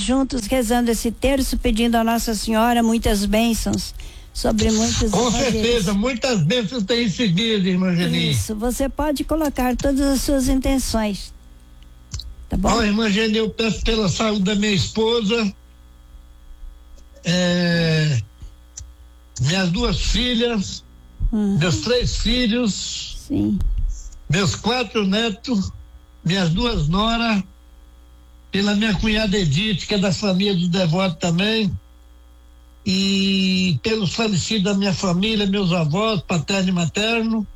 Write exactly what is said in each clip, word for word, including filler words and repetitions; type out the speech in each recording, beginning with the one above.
juntos rezando esse terço, pedindo a Nossa Senhora muitas bênçãos sobre muitos. Com certeza, muitas bênçãos têm seguido, irmã Geni. Isso, você pode colocar todas as suas intenções. Tá bom? Ó, irmã Geni, eu peço pela saúde da minha esposa, é, minhas duas filhas, uhum. meus três filhos, sim. meus quatro netos, minhas duas noras, pela minha cunhada Edith, que é da família do Devoto também, e pelos falecidos da minha família, meus avós, paterno e materno,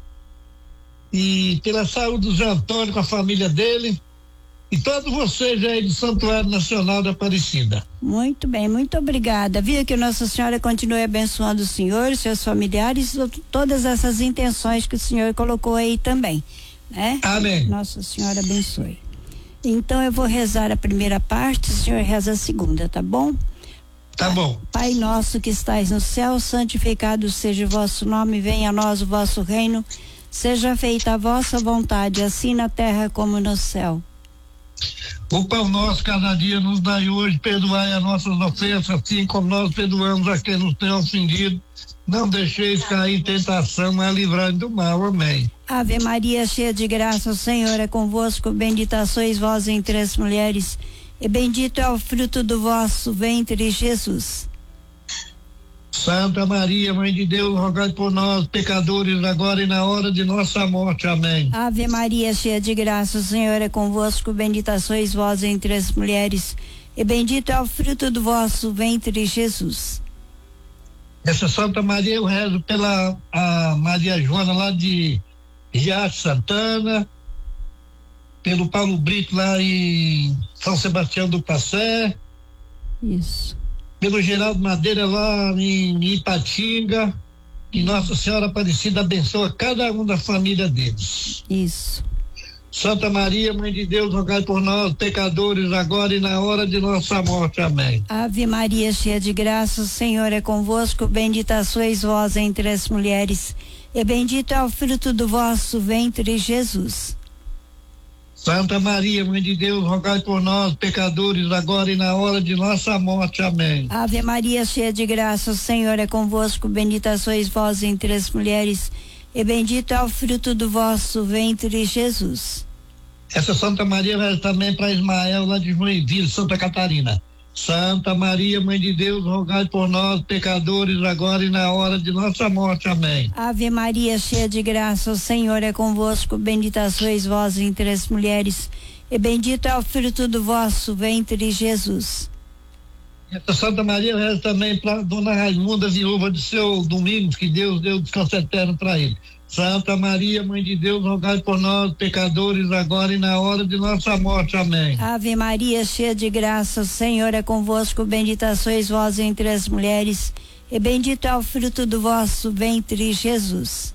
e pela saúde do Zé Antônio com a família dele, e todos vocês aí do Santuário Nacional da Aparecida. Muito bem, muito obrigada. Viu que Nossa Senhora continue abençoando o senhor, seus familiares, todas essas intenções que o senhor colocou aí também, né? Amém. Nossa Senhora abençoe. Então eu vou rezar a primeira parte, o senhor reza a segunda, tá bom? Tá bom. Pai nosso que estais no céu, santificado seja o vosso nome, venha a nós o vosso reino, seja feita a vossa vontade, assim na terra como no céu. O pão nosso cada dia nos dai hoje, perdoai as nossas ofensas, assim como nós perdoamos a quem nos tem ofendido. Não deixeis cair em tentação, mas livrai do mal. Amém. Ave Maria, cheia de graça, o Senhor é convosco, bendita sois vós entre as mulheres, e bendito é o fruto do vosso ventre, Jesus. Santa Maria, Mãe de Deus, rogai por nós, pecadores, agora e na hora de nossa morte. Amém. Ave Maria, cheia de graça, o Senhor é convosco, bendita sois vós entre as mulheres, e bendito é o fruto do vosso ventre, Jesus. Essa Santa Maria eu rezo pela a Maria Joana lá de Riacho Santana, pelo Paulo Brito lá em São Sebastião do Passé. Isso. Pelo Geraldo Madeira lá em Ipatinga, que Nossa Senhora Aparecida abençoa cada um da família deles. Isso. Santa Maria, Mãe de Deus, rogai por nós, pecadores, agora e na hora de nossa morte. Amém. Ave Maria, cheia de graça, o Senhor é convosco, bendita sois vós entre as mulheres, e bendito é o fruto do vosso ventre, Jesus. Santa Maria, Mãe de Deus, rogai por nós, pecadores, agora e na hora de nossa morte. Amém. Ave Maria, cheia de graça, o Senhor é convosco, bendita sois vós entre as mulheres, e bendito é o fruto do vosso ventre, Jesus. Essa Santa Maria vai também para Ismael, lá de Joinville, Santa Catarina. Santa Maria, Mãe de Deus, rogai por nós, pecadores, agora e na hora de nossa morte. Amém. Ave Maria, cheia de graça, o Senhor é convosco, bendita sois vós entre as mulheres, e bendito é o fruto do vosso ventre, Jesus. Essa Santa Maria reza também para Dona Raimunda, viúva de seu Domingos, que Deus deu descanso eterno para ele. Santa Maria, Mãe de Deus, rogai por nós, pecadores, agora e na hora de nossa morte. Amém. Ave Maria, cheia de graça, o Senhor é convosco, bendita sois vós entre as mulheres, e bendito é o fruto do vosso ventre, Jesus.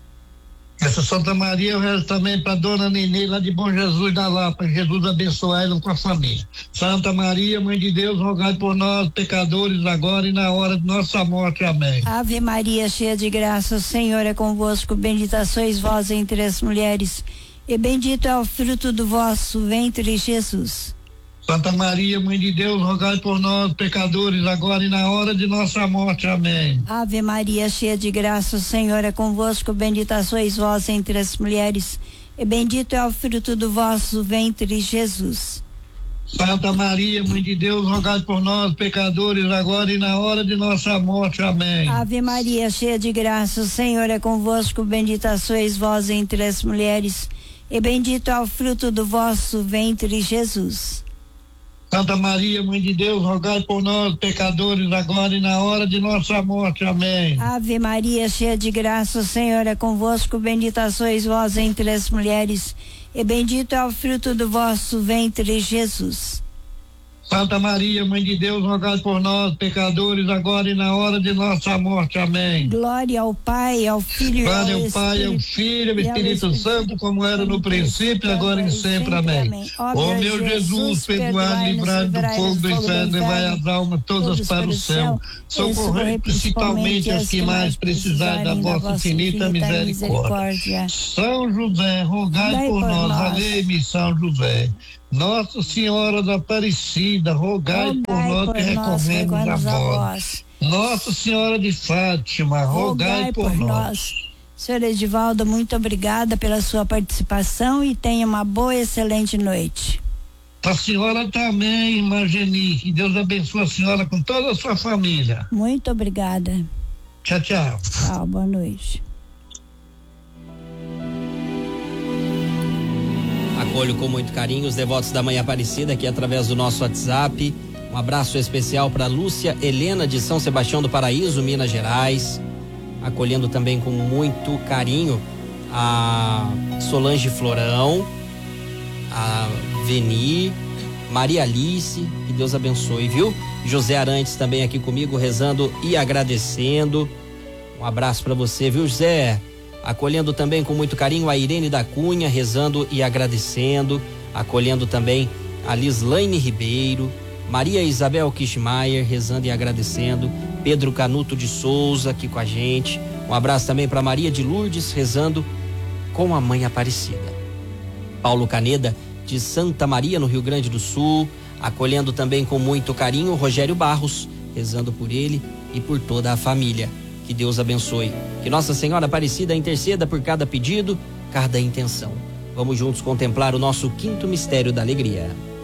Essa Santa Maria eu rezo também para Dona Nenê, lá de Bom Jesus da Lapa, Jesus abençoe ela com a família. Santa Maria, Mãe de Deus, rogai por nós, pecadores, agora e na hora de nossa morte. Amém. Ave Maria, cheia de graça, o Senhor é convosco, bendita sois vós entre as mulheres, e bendito é o fruto do vosso ventre, Jesus. Santa Maria, Mãe de Deus, rogai por nós, pecadores, agora e na hora de nossa morte. Amém. Ave Maria, cheia de graça, o Senhor é convosco, bendita sois vós entre as mulheres, e bendito é o fruto do vosso ventre, Jesus. Santa Maria, Mãe de Deus, rogai por nós, pecadores, agora e na hora de nossa morte. Amém. Ave Maria, cheia de graça, o Senhor é convosco, bendita sois vós entre as mulheres, e bendito é o fruto do vosso ventre, Jesus. Santa Maria, Mãe de Deus, rogai por nós, pecadores, agora e na hora de nossa morte. Amém. Ave Maria, cheia de graça, o Senhor é convosco, bendita sois vós entre as mulheres, e bendito é o fruto do vosso ventre, Jesus. Santa Maria, Mãe de Deus, rogai por nós, pecadores, agora e na hora de nossa morte. Amém. Glória ao Pai, ao Filho e ao Glória ao Espírito. Pai, ao Filho e ao Espírito Santo, como era no princípio, agora e sempre. Amém. Ó meu Jesus, perdoai, livrai do fogo do inferno, levai as almas todas para o céu. Socorrei principalmente as que mais precisarem da vossa infinita misericórdia. São José, rogai por nós. Valei-me, São José. Nossa Senhora da Aparecida, rogai, rogai por nós que recorremos a vós. Nossa Senhora de Fátima, rogai, rogai por, por nós. nós. Senhor Edivaldo, muito obrigada pela sua participação e tenha uma boa e excelente noite. A senhora também, irmã Geni, que Deus abençoe a senhora com toda a sua família. Muito obrigada. Tchau, tchau. Tchau, boa noite. Acolho com muito carinho os devotos da Mãe Aparecida aqui através do nosso WhatsApp. Um abraço especial para Lúcia Helena de São Sebastião do Paraíso, Minas Gerais. Acolhendo também com muito carinho a Solange Florão, a Veni, Maria Alice, que Deus abençoe, viu? José Arantes também aqui comigo, rezando e agradecendo. Um abraço para você, viu, José? Acolhendo também com muito carinho a Irene da Cunha, rezando e agradecendo. Acolhendo também a Lislaine Ribeiro, Maria Isabel Kishmaier, rezando e agradecendo. Pedro Canuto de Souza aqui com a gente. Um abraço também para Maria de Lourdes, rezando com a Mãe Aparecida. Paulo Caneda de Santa Maria, no Rio Grande do Sul, acolhendo também com muito carinho o Rogério Barros, rezando por ele e por toda a família. Que Deus abençoe. Que Nossa Senhora Aparecida interceda por cada pedido, cada intenção. Vamos juntos contemplar o nosso quinto mistério da alegria.